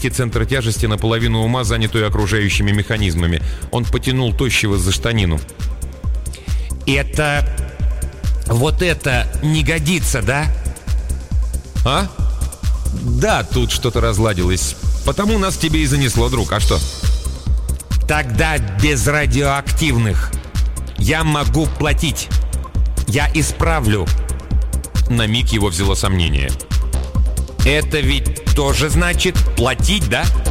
перенести центр тяжести на половину ума, занятую окружающими механизмами. Он потянул тощего за штанину. Это... вот это не годится, да? А? Да, тут что-то разладилось. Потому нас тебе и занесло, друг. А что? Тогда без радиоактивных. Я могу платить. Я исправлю. На миг его взяло сомнение. Это ведь тоже значит платить, да?